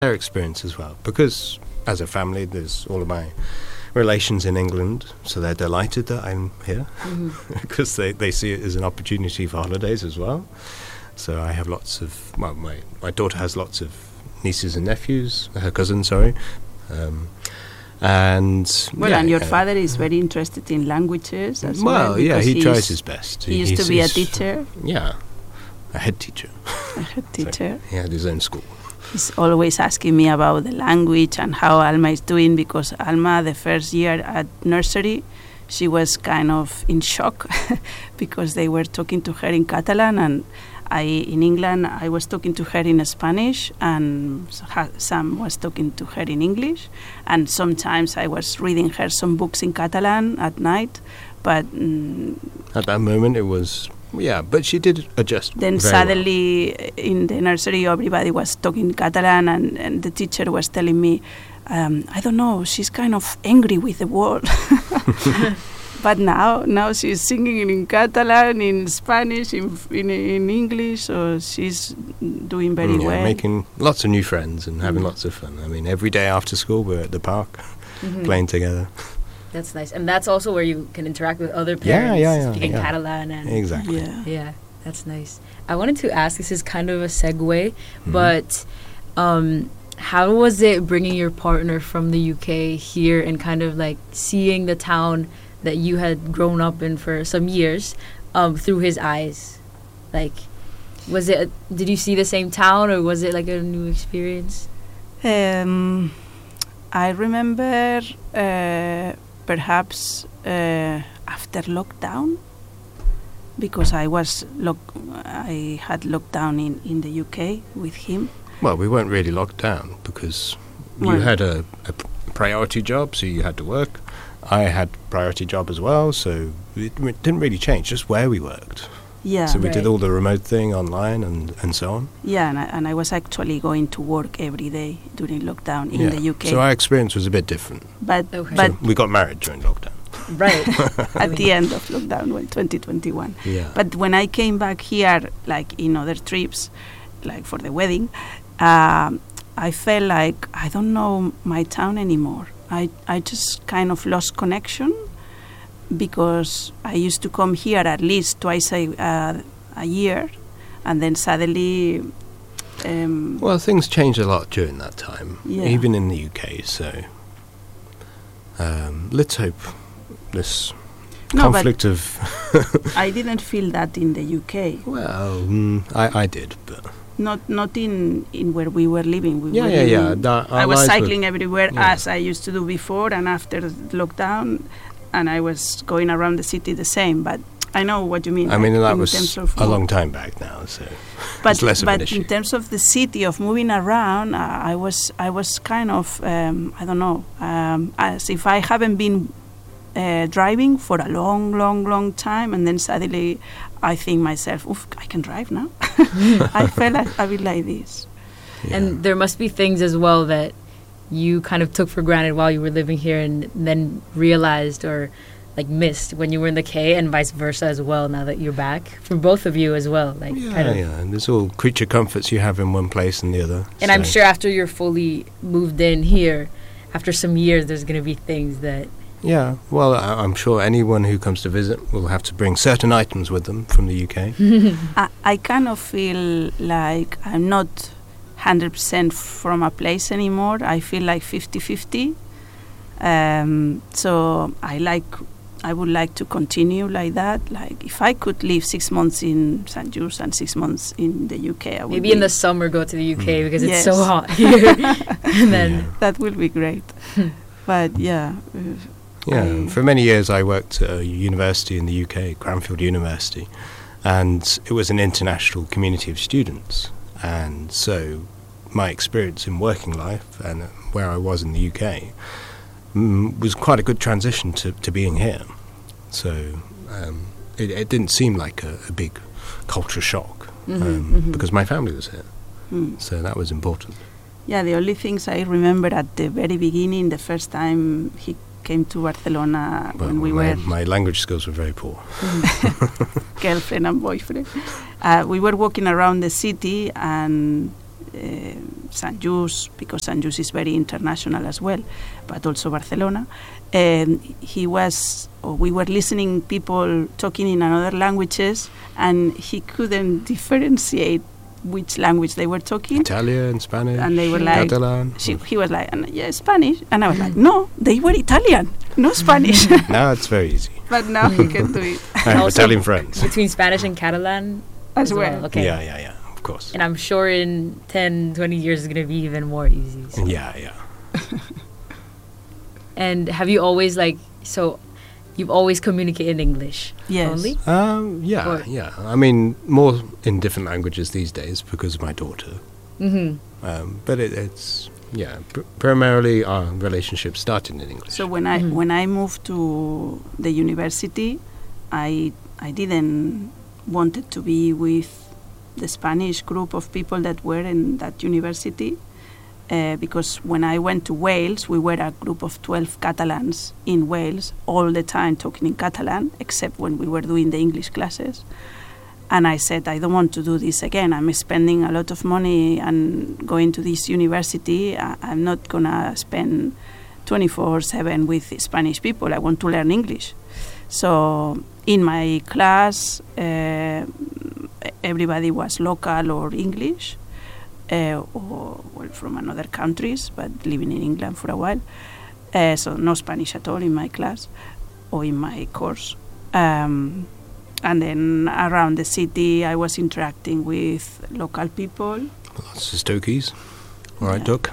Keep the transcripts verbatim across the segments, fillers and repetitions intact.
their experience as well, because as a family, there's all of my relations in England, so they're delighted that I'm here because mm-hmm. they, they see it as an opportunity for holidays as well. So I have lots of, well, my, my daughter has lots of nieces and nephews, her cousins, sorry. Um, and Well, yeah, and your uh, father is very interested in languages as well. well. Yeah, he he's- tries his best. He used He's- to be a he's- teacher. Yeah, a head teacher. A head teacher. So he had his own school. He's always asking me about the language and how Alma is doing, because Alma, the first year at nursery, she was kind of in shock because they were talking to her in Catalan, and I, in England, I was talking to her in Spanish, and Sam was talking to her in English, and sometimes I was reading her some books in Catalan at night, but mm, At that moment, it was, yeah, but she did adjust. then very suddenly well. in the nursery everybody was talking Catalan, and, and the teacher was telling me, um, I don't know, she's kind of angry with the world. But now now she's singing in Catalan, in Spanish, in in, in English, so she's doing very yeah, well. making lots of new friends and having Mm. lots of fun. I mean, every day after school, we're at the park Mhm. playing together. That's nice. And that's also where you can interact with other Yeah, parents yeah, yeah, speaking yeah. Catalan. And Exactly. Yeah. Yeah, that's nice. I wanted to ask, this is kind of a segue, Mhm. but um, how was it bringing your partner from the U K here and kind of like seeing the town that you had grown up in for some years um, through his eyes? Like, was it, a, did you see the same town, or was it like a new experience? Um, I remember uh, perhaps uh, after lockdown, because I was lock- I had lockdown in, in the U K with him. Well, we weren't really locked down because you Well- had a, a p- priority job, so you had to work. I had priority job as well, so it, it didn't really change, just where we worked. Yeah, so we Right. did all the remote thing online and, and so on. yeah, and I, and I was actually going to work every day during lockdown in Yeah. the U K. So our experience was a bit different. but Okay. but So we got married during lockdown. Right. at the end of lockdown, well, twenty twenty-one. Yeah. But when I came back here, like in other trips, like for the wedding, um, I felt like I don't know my town anymore. I, I just kind of lost connection, because I used to come here at least twice a, uh, a year, and then suddenly... Um, Well, things changed a lot during that time, Yeah. even in the U K. So um, let's hope this No, but- conflict of I didn't feel that in the U K. well, mm, I, I did, but Not not in, in where we were living. We yeah, were yeah, yeah. living- da- our I was lives were- cycling everywhere yeah. as I used to do before, and after lockdown, and I was going around the city the same. But I know what you mean. I mean, like, that in was terms of a mo- long time back now, so But, it's less of but an issue. in terms of the city, of moving around, uh, I was I was kind of um, I don't know, um, as if I haven't been uh, driving for a long, long, long time, and then suddenly I think myself, oof, I can drive now. I felt like a bit like this. Yeah. And there must be things as well that you kind of took for granted while you were living here and then realized or like missed when you were in the K, and vice versa as well now that you're back, for both of you as well. Like yeah, kind of. yeah, and there's all creature comforts you have in one place and the other. And I'm so- sure after you're fully moved in here, after some years, there's going to be things that... Yeah, well, I, I'm sure anyone who comes to visit will have to bring certain items with them from the U K. I, I kind of feel like I'm not one hundred percent from a place anymore. I feel like fifty-fifty. Um, so I like, I would like to continue like that. Like if I could live six months in Saint Jules and six months in the U K, I would Maybe be, in the summer go to the U K Mm. because it's Yes. so hot here. And then... Yeah. that will be great. But yeah, uh, Yeah, I- for many years I worked at a university in the U K, Cranfield University, and it was an international community of students. And so my experience in working life and where I was in the U K mm, was quite a good transition to, to being here. So um, it, it didn't seem like a, a big culture shock Mhm, um, mhm. because my family was here. mm. So that was important. Yeah, the only things I remember at the very beginning, the first time he came to Barcelona But when we my, were my language skills were very poor. girlfriend and boyfriend. Uh, we were walking around the city, and uh, Sant Just, because Sant Just is very international as well, but also Barcelona. And he was, or we were listening people talking in another languages, and he couldn't differentiate which language they were talking. Italian, Spanish, and they were like, Catalan. She, he was like, yeah, Spanish. And I was like, no, they were Italian, no Spanish. Now it's very easy. But now he can do it. I have Also Italian friends. Between Spanish and Catalan As well. Okay. Yeah, yeah, yeah, of course. And I'm sure in ten, twenty years it's going to be even more easy. So. Yeah, yeah. And have you always, like, so you've always communicated in English Yes. only? Um, yeah, Or- yeah. I mean, more in different languages these days because of my daughter. Mm-hmm. Um, but it, it's, yeah, pr- primarily our relationship started in English. So when I Mhm. when I moved to the university, I I didn't wanted to be with the Spanish group of people that were in that university, uh, because when I went to Wales, we were a group of twelve Catalans in Wales all the time talking in Catalan, except when we were doing the English classes. And I said, I don't want to do this again. I'm spending a lot of money and going to this university. I, I'm not going to spend twenty-four seven with Spanish people. I want to learn English. So in my class, uh, everybody was local or English, uh, or well, from another countries, but living in England for a while. Uh, so no Spanish at all in my class or in my course. Um, and then around the city, I was interacting with local people. Lots of Stokies. All right, Yeah. Duck.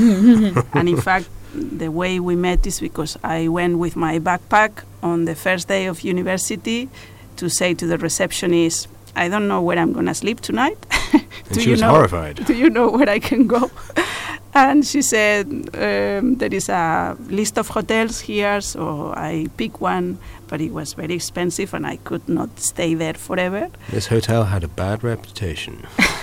And in fact, the way we met is because I went with my backpack on the first day of university to say to the receptionist, I don't know where I'm going to sleep tonight. And Do she you was know, horrified. Do you know where I can go? And she said, um, there is a list of hotels here, so I picked one, but it was very expensive and I could not stay there forever. This hotel had a bad reputation.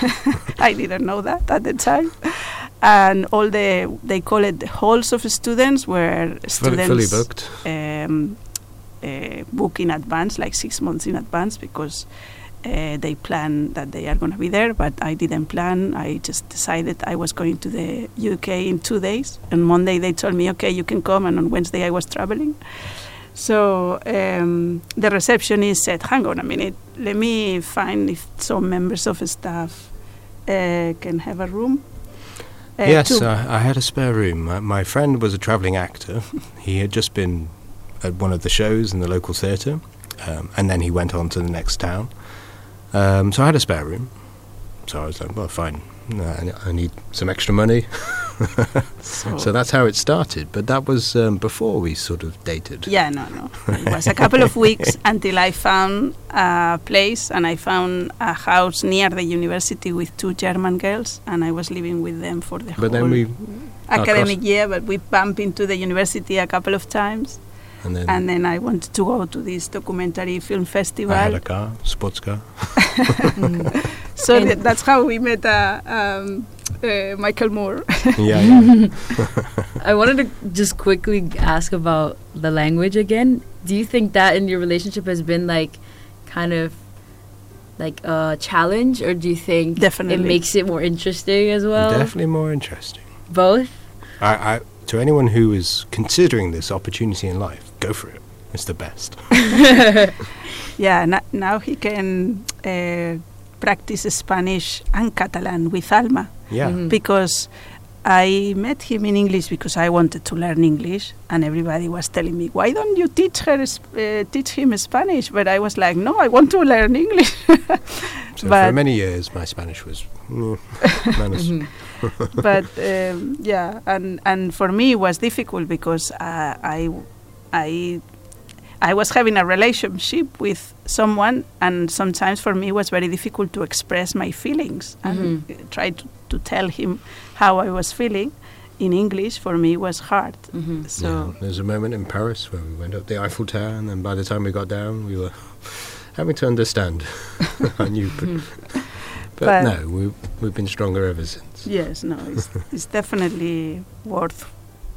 I didn't know that at the time. And all the, they call it the halls of students, where Fully, students fully booked. um, uh, book in advance, like six months in advance, because uh, they plan that they are going to be there, but I didn't plan. I just decided I was going to the U K in two days. And Monday they told me, okay, you can come, and on Wednesday I was traveling. So um, the receptionist said, hang on a minute, let me find if some members of staff uh, can have a room. Uh, yes, to- I, I had a spare room. My, my friend was a travelling actor. He had just been at one of the shows in the local theatre, um, and then he went on to the next town. Um, so I had a spare room. So I was like, well, fine. No, I, I need some extra money. so, So that's how it started. But that was um, before we sort of dated. Yeah, no, no. It was a couple of weeks until I found a place, and I found a house near the university with two German girls, and I was living with them for the whole But then we... academic year, but we bumped into the university a couple of times. And then, And then I wanted to go to this documentary film festival. I had a car, sports car. So And- th- that's how we met uh, um, uh, Michael Moore. Yeah, yeah. I wanted to just quickly ask about the language again. Do you think that in your relationship has been like kind of like a challenge, or do you think Definitely. it makes it more interesting as well? Definitely more interesting. Both? I, I, to anyone who is considering this opportunity in life, go for it. It's the best. Yeah, n- now he can uh, practice Spanish and Catalan with Alma. Yeah. Mhm. Because I met him in English because I wanted to learn English, and everybody was telling me, why don't you teach her sp- uh, teach him Spanish? But I was like, no, I want to learn English. So But- for many years, my Spanish was mm, menace. Mhm. But um, yeah, and and for me it was difficult because uh, I I I was having a relationship with someone, and sometimes for me it was very difficult to express my feelings and Mhm. uh, try to, to tell him how I was feeling in English. For me it was hard. Mhm. So Yeah, there's a moment in Paris where we went up the Eiffel Tower, and then by the time we got down, we were having to understand. I knew, but, but But- no, we, we've been stronger ever since. yes, no, it's, it's definitely worth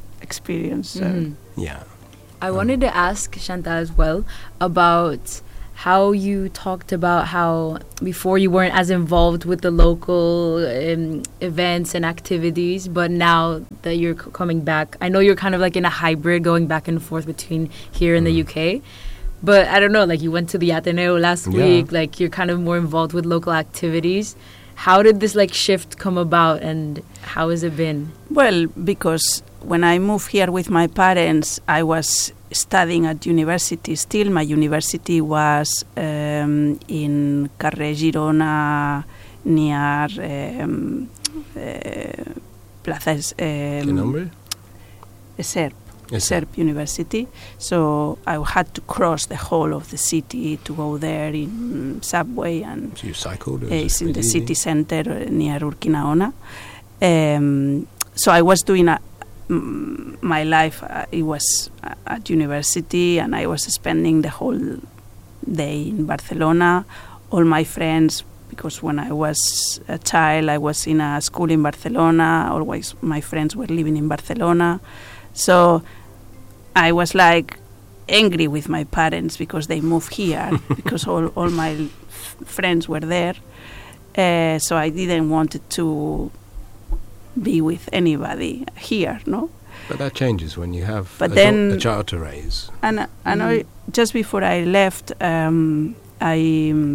experience. So. Mhm. Yeah. I wanted to ask Chantal as well about how you talked about how before you weren't as involved with the local um, events and activities, but now that you're c- coming back, I know you're kind of like in a hybrid going back and forth between here and mm. the U K. But I don't know, like you went to the Ateneo last yeah. week, like you're kind of more involved with local activities. How did this like shift come about and how has it been? Well, because when I moved here with my parents, I was studying at university still. My university was um, in Carrer Girona, near um, uh, Plaza um, Eserp. Eserp University. So I had to cross the whole of the city to go there in subway, and so you cycled? Uh, it's in the easy? City center near Urquinaona. Um, so I was doing a, m- my life. Uh, it was at university, and I was spending the whole day in Barcelona. All my friends, because when I was a child, I was in a school in Barcelona. Always my friends were living in Barcelona. So I was like angry with my parents because they moved here because all, all my f- friends were there. Uh, so I didn't want to be with anybody here, no? But that changes when you have but a, then, do- a child to raise. And, and mm. I, just before I left, um, I,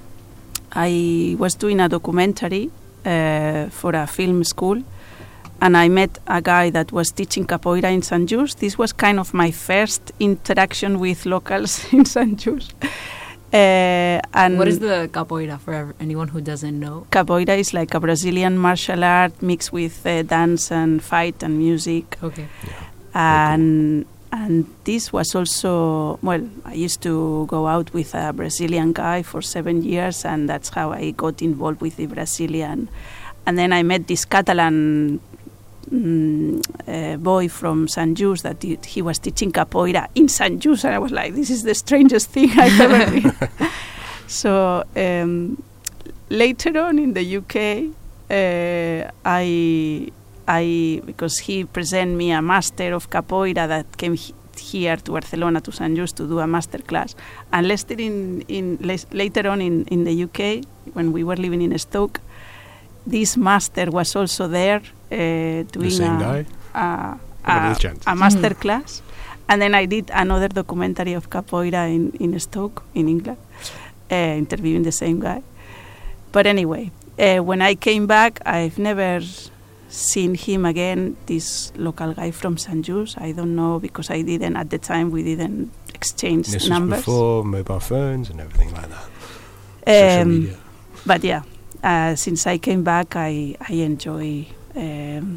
I was doing a documentary uh, for a film school. And I met a guy that was teaching capoeira in Sant Just. This was kind of my first interaction with locals in Sant Just. Uh, and what is the capoeira for anyone who doesn't know? Capoeira is like a Brazilian martial art mixed with uh, dance and fight and music. Okay. Yeah. And cool. and this was also, well, I used to go out with a Brazilian guy for seven years, and that's how I got involved with the Brazilian. And then I met this Catalan Mm, uh, boy from Sant Just that he, he was teaching capoeira in Sant Just, and I was like, this is the strangest thing I've ever been. So um, later on in the U K, uh, I, I because he presented me a master of capoeira that came he, here to Barcelona to Sant Just to do a master class, and later in, in les, later on in, in the U K when we were living in Stoke, this master was also there uh, doing a, a, a, a master mm. class. And then I did another documentary of capoeira in, in Stoke, in England, uh, interviewing the same guy. But anyway, uh, when I came back, I've never seen him again, this local guy from Sant Just. I don't know, because I didn't, at the time, we didn't exchange this numbers. This was before mobile phones and everything like that. Um, Social media. But yeah. Uh, since I came back, I, I enjoy um,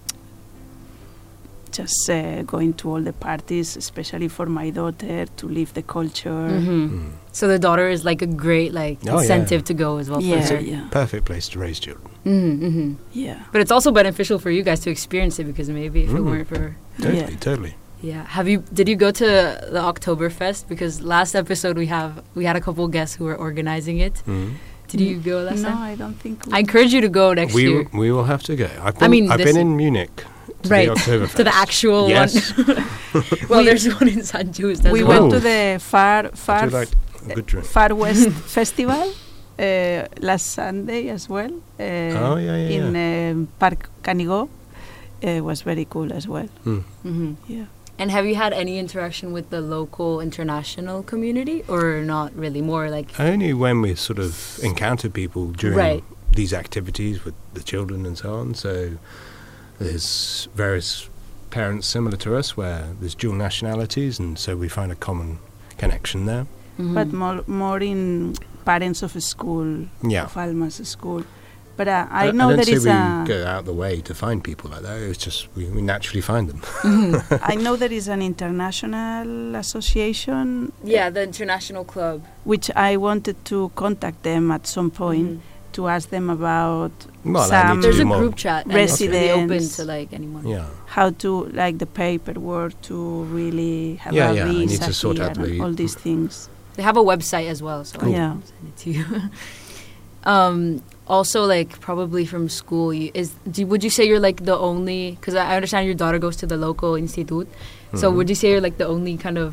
just uh, going to all the parties, especially for my daughter, to live the culture. Mm-hmm. Mm. So the daughter is like a great like oh, incentive yeah. to go as well. Yeah, for her. yeah. Perfect place to raise children. Mm-hmm, mm-hmm. Yeah. But it's also beneficial for you guys to experience it, because maybe if mm. it weren't for her. Totally, yeah. totally. Yeah. Have you? Did you go to the Oktoberfest? Because last episode we have we had a couple guests who were organizing it. Mm. Did you go last no, time? No, I don't think. I encourage you to go next we year. W- we will have to go. I've been, I mean, I've been in Munich to right, the Oktoberfest. to the actual yes. one. Well, we there's one in Sant Just. We well. went to the Far Far like a good drink. Far West Festival uh, last Sunday as well. Uh, oh yeah, yeah. In yeah. Um, Parc Canigó, uh, it was very cool as well. Mm. Mm-hmm. Yeah. And have you had any interaction with the local international community, or not really? More like only when we sort of encounter people during right. these activities with the children and so on. So there's various parents similar to us where there's dual nationalities, and so we find a common connection there. Mm-hmm. But more, more in parents of a school, yeah. of Alma's school. But uh, I, I know I don't there say is we a... go out the way to find people like that. It's just we, we naturally find them. Mm-hmm. I know there is an international association. Yeah, the International Club. Which I wanted to contact them at some point mm-hmm. to ask them about well, some... There's a group chat. And residents. It's really open to like anyone. Yeah. How to, like the paperwork to really have yeah, a yeah, visa I need to sort here out and the all these things. They have a website as well, so cool. I can send it to you. um... Also, like, probably from school, you, is do, would you say you're, like, the only... Because I understand your daughter goes to the local institute. Mm-hmm. So would you say you're, like, the only kind of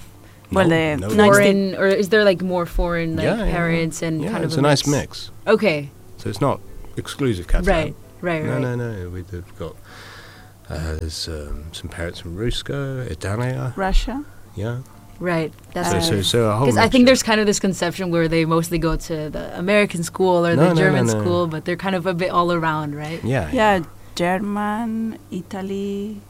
Well, No, the no, no, it's the- Foreign, or is there like more foreign like Yeah, yeah, parents and Yeah, kind it's of a nice mix. Okay, So it's not exclusive Catalan. right, right, No, right. no, no. We've got uh, there's um, some parents from Rusko, Italia. Russia. Yeah. Right, that's So, Uh, so, so a whole. because I think mixture. there's kind of this conception where they mostly go to the American school or No, the no, no, German no. school, but they're kind of a bit all around, right? Yeah. Yeah, German, Italy.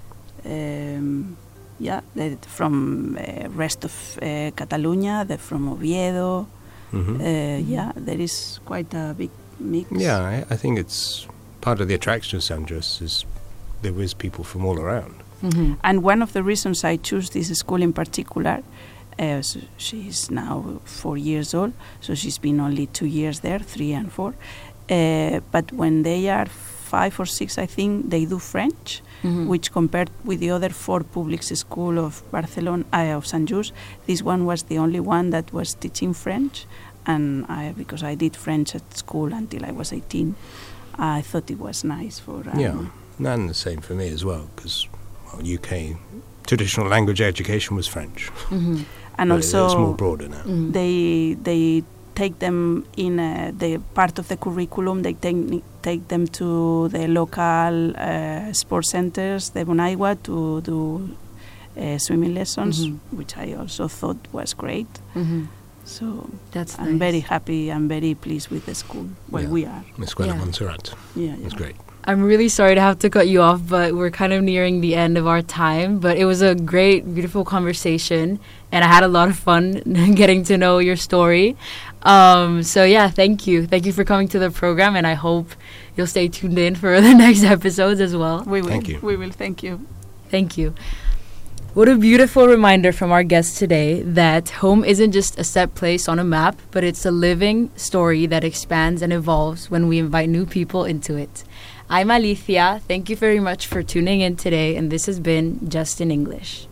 Um, yeah, they're from uh, rest of uh, Catalonia. They're from Oviedo. hmm Uh, yeah, there is quite a big mix. Yeah, I, I think it's part of the attraction of San Jose is there is people from all around. Mm-hmm. And one of the reasons I choose this school in particular, uh, so she's now four years old, so she's been only two years there, three and four. Uh, but when they are five or six, I think they do French, Mm-hmm. which compared with the other four public schools of Barcelona, uh, of Sant Just, this one was the only one that was teaching French. And I, because I did French at school until I was eighteen, I thought it was nice for. Um, Yeah, and the same for me as well, because well, U K traditional language education was French, Mm-hmm. and but also it's more broader now. Mm-hmm. they they take them in uh, the part of the curriculum. They take take them to the local uh, sports centers, the Bonaigua, to do uh, swimming lessons, Mhm. which I also thought was great. Mm-hmm. So That's I'm nice. very happy. I'm very pleased with the school. Well, Yeah. we are. Escuela Yeah. Montserrat. Yeah, It's yeah. great. I'm really sorry to have to cut you off, but we're kind of nearing the end of our time. But it was a great, beautiful conversation, and I had a lot of fun getting to know your story. Um, so yeah, thank you. Thank you for coming to the program, and I hope you'll stay tuned in for the next episodes as well. We will. Thank you. We will. Thank you. Thank you. What a beautiful reminder from our guest today that home isn't just a set place on a map, but it's a living story that expands and evolves when we invite new people into it. I'm Alicia. Thank you very much for tuning in today, and this has been Just in English.